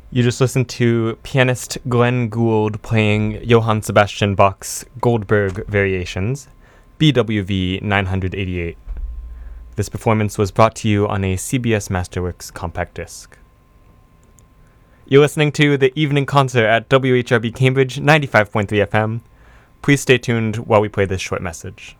You just listened to pianist Glenn Gould playing Johann Sebastian Bach's Goldberg Variations, BWV 988. This performance was brought to you on a CBS Masterworks compact disc. You're listening to the evening concert at WHRB Cambridge 95.3 FM. Please stay tuned while we play this short message.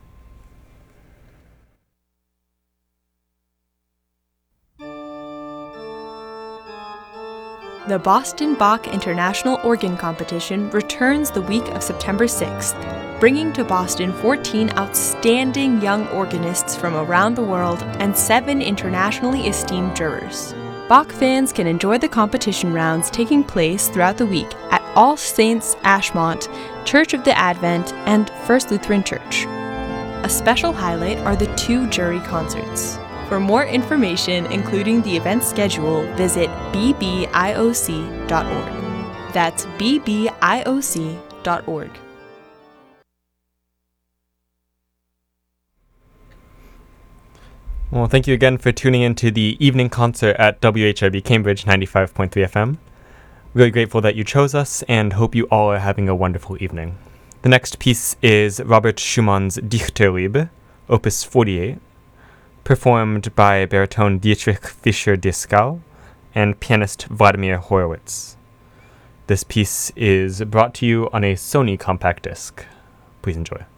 The Boston Bach International Organ Competition returns the week of September 6th, bringing to Boston 14 outstanding young organists from around the world and 7 internationally esteemed jurors. Bach fans can enjoy the competition rounds taking place throughout the week at All Saints Ashmont, Church of the Advent, and First Lutheran Church. A special highlight are the 2 jury concerts. For more information, including the event schedule, visit bbioc.org. That's bbioc.org. Well, thank you again for tuning in to the evening concert at WHRB Cambridge 95.3 FM. Really grateful that you chose us and hope you all are having a wonderful evening. The next piece is Robert Schumann's Dichterliebe, Opus 48, performed by baritone Dietrich Fischer-Dieskau and pianist Vladimir Horowitz. This piece is brought to you on a Sony compact disc. Please enjoy.